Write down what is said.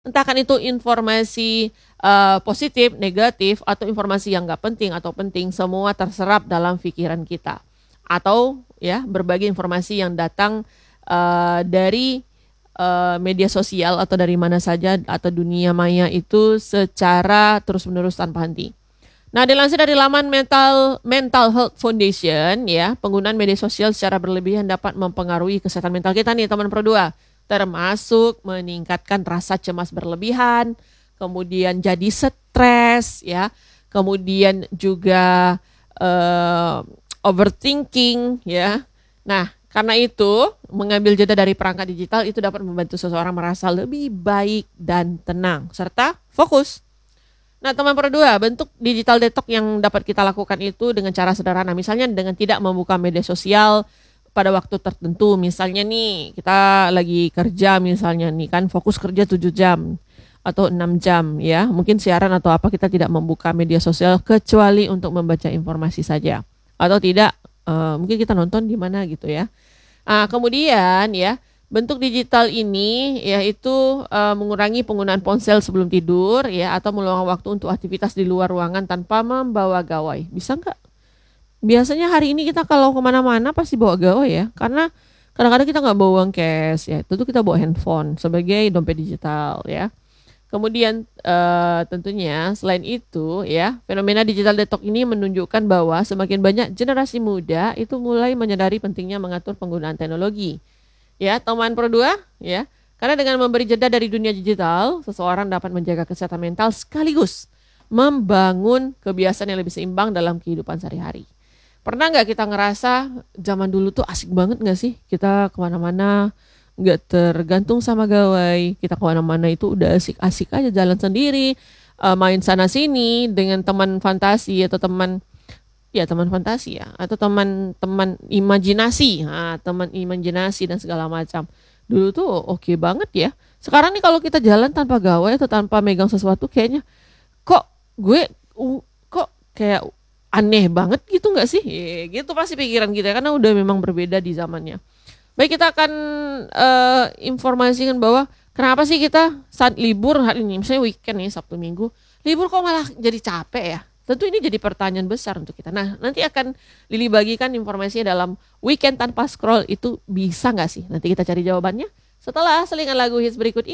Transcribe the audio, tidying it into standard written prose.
Entah kan itu informasi, positif, negatif, atau informasi yang nggak penting atau penting, semua terserap dalam pikiran kita. Atau ya berbagai informasi yang datang, dari, media sosial atau dari mana saja atau dunia maya itu secara terus-menerus tanpa henti. Nah, dilansir dari laman Mental Health Foundation ya, penggunaan media sosial secara berlebihan dapat mempengaruhi kesehatan mental kita nih teman Pro 2, termasuk meningkatkan rasa cemas berlebihan, kemudian jadi stres ya, kemudian juga overthinking ya. Nah, karena itu mengambil jeda dari perangkat digital itu dapat membantu seseorang merasa lebih baik dan tenang serta fokus. Nah, teman berdua, bentuk digital detox yang dapat kita lakukan itu dengan cara sederhana. Misalnya dengan tidak membuka media sosial pada waktu tertentu. Misalnya nih, kita lagi kerja misalnya nih kan, fokus kerja 7 jam atau 6 jam ya. Mungkin siaran atau apa kita tidak membuka media sosial kecuali untuk membaca informasi saja. Atau tidak, mungkin kita nonton di mana gitu ya. Kemudian ya, bentuk digital ini yaitu mengurangi penggunaan ponsel sebelum tidur ya atau meluangkan waktu untuk aktivitas di luar ruangan tanpa membawa gawai. Bisa nggak? Biasanya hari ini kita kalau kemana-mana pasti bawa gawai ya, karena kadang-kadang kita nggak bawa uang cash ya, tentu kita bawa handphone sebagai dompet digital ya. Kemudian tentunya selain itu ya, fenomena digital detox ini menunjukkan bahwa semakin banyak generasi muda itu mulai menyadari pentingnya mengatur penggunaan teknologi. Ya, teman Pro 2, ya. Karena dengan memberi jeda dari dunia digital, seseorang dapat menjaga kesehatan mental sekaligus membangun kebiasaan yang lebih seimbang dalam kehidupan sehari-hari. Pernah nggak kita ngerasa zaman dulu tuh asik banget nggak sih? Kita kemana-mana nggak tergantung sama gawai. Kita kemana-mana itu udah asik-asik aja jalan sendiri, main sana-sini dengan teman fantasi atau teman fantasi ya, atau teman-teman imajinasi, teman imajinasi dan segala macam. Dulu tuh oke banget ya. Sekarang nih kalau kita jalan tanpa gawai atau tanpa megang sesuatu kayaknya kok gue kok kayak aneh banget gitu nggak sih? Gitu pasti pikiran kita karena udah memang berbeda di zamannya. Baik, kita akan informasikan bahwa kenapa sih kita saat libur hari ini, misalnya weekend nih Sabtu Minggu, libur kok malah jadi capek ya? Tentu ini jadi pertanyaan besar untuk kita. Nah, nanti akan Lili bagikan informasinya dalam weekend tanpa scroll itu bisa nggak sih? Nanti kita cari jawabannya setelah selingan lagu hits berikut ini.